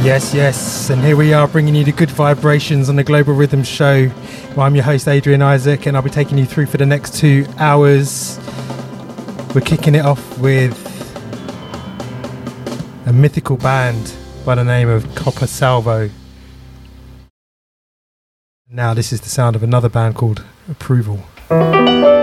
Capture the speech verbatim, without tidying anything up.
Yes, yes, and here we are bringing you the good vibrations on the Global Rhythm Show. I'm your host Adrian Isaac, and I'll be taking you through for the next two hours. We're kicking it off with a mythical band by the name of Copper Salvo. Now this is the sound of another band called Approval.